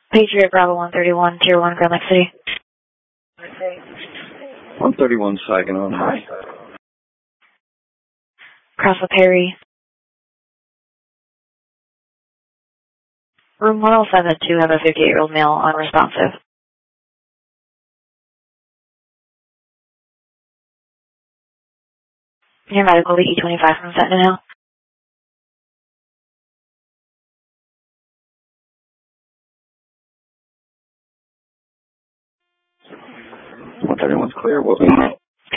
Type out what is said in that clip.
Patriot Bravo 131, Tier 1, Grand Lake City. 131 Saginaw. Crossville Perry. Room 1072 have a 58-year-old male unresponsive. Near medical to E25 from Sentinel Hill. 131's clear. What's going on?